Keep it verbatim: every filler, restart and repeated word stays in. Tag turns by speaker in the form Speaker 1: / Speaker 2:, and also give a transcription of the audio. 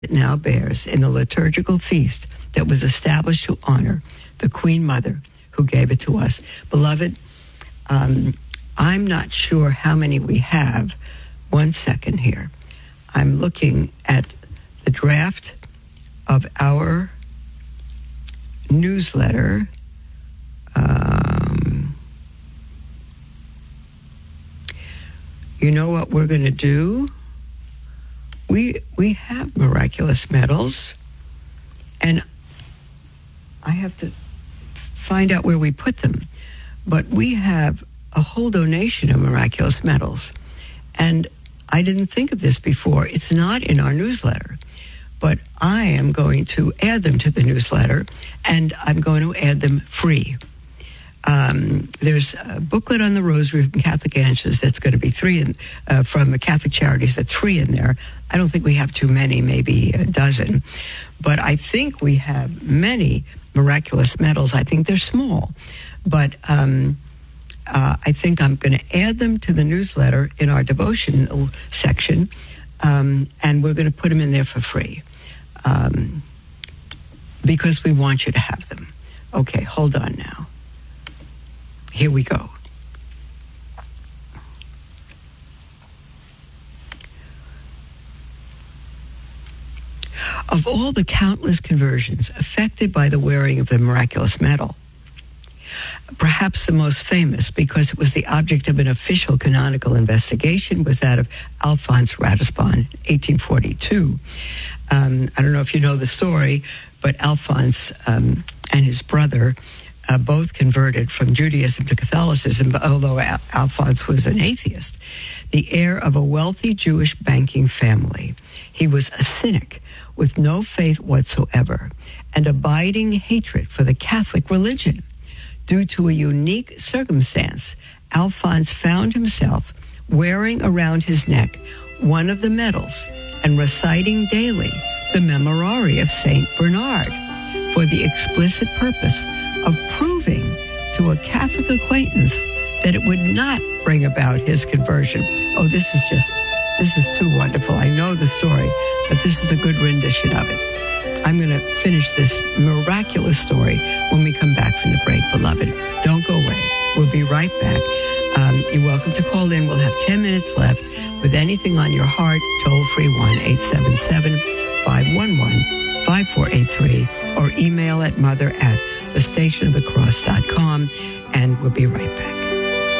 Speaker 1: it now bears in the liturgical feast that was established to honor the Queen Mother who gave it to us. Beloved, um, I'm not sure how many we have. One second here. I'm looking at the draft of our newsletter. Um, you know what we're going to do? We we have miraculous medals, and I have to find out where we put them. But we have a whole donation of miraculous medals, and I didn't think of this before. It's not in our newsletter, but I am going to add them to the newsletter, and I'm going to add them free. Um, there's a booklet on the Rosary from Catholic Answers that's going to be three in, uh, from Catholic Charities, that's three in there. I don't think we have too many, maybe a dozen, but I think we have many miraculous medals. I think they're small, but um, uh, I think I'm going to add them to the newsletter in our devotional section, um, and we're going to put them in there for free um, because we want you to have them. Okay, hold on now. Here we go. Of all the countless conversions affected by the wearing of the miraculous medal, perhaps the most famous, because it was the object of an official canonical investigation, was that of Alphonse Ratisbonne, eighteen forty-two. Um, I don't know if you know the story, but Alphonse um, and his brother Uh, both converted from Judaism to Catholicism, although Al- Alphonse was an atheist, the heir of a wealthy Jewish banking family. He was a cynic with no faith whatsoever and abiding hatred for the Catholic religion. Due to a unique circumstance, Alphonse found himself wearing around his neck one of the medals and reciting daily the Memorare of Saint Bernard for the explicit purpose of proving to a Catholic acquaintance that it would not bring about his conversion. Oh, this is just, this is too wonderful. I know the story, but this is a good rendition of it. I'm going to finish this miraculous story when we come back from the break, beloved. Don't go away. We'll be right back. Um, you're welcome to call in. We'll have ten minutes left with anything on your heart. Toll free one eight seven seven, five one one, five four eight three or email at mother at the station of the cross dot com, and we'll be right back.